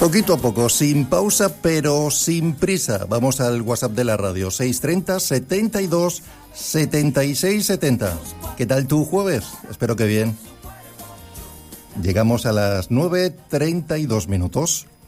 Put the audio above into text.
Poquito a poco, sin pausa, pero sin prisa. Vamos al WhatsApp de la radio, 630 72 76 70. ¿Qué tal tu jueves? Espero que bien. Llegamos a las 9:32.